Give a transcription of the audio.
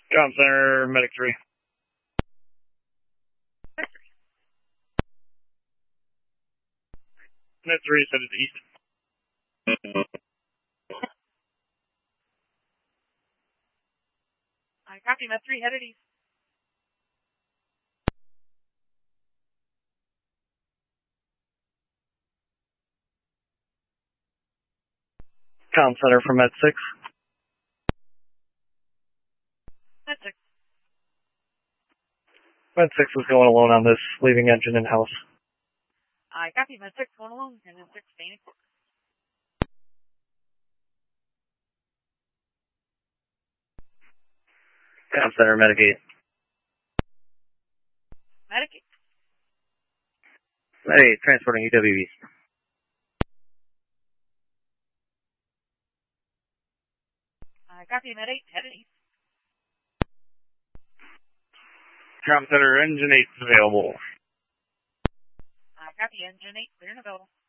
Comm Center, Medic 3. Med 3 said it's east. I copy, Med 3 headed east. Comm Center from Med 6. Med 6. Med 6 is going alone on this, leaving engine in-house. I copy, Med 6 going alone, engine 6 staying in quarters. Comm Center, Medic 8. Medic 8. Med 8, transporting UWE. I copy, Med 8 headed east. Comm Center, engine 8 is available. I copy, engine 8 clear and available.